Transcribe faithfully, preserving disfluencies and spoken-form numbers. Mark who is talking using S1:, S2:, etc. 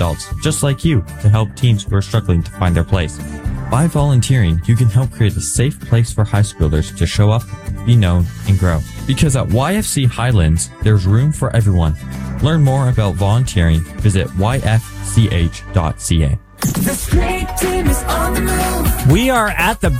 S1: adults, just like you, to help teens who are struggling to find their place. By volunteering, you can help create a safe place for high schoolers to show up, be known, and grow. Because at Y F C Highlands, there's room for everyone. Learn more about volunteering, visit y f c h dot c a.
S2: The Streak Team is on the move.
S3: We are at the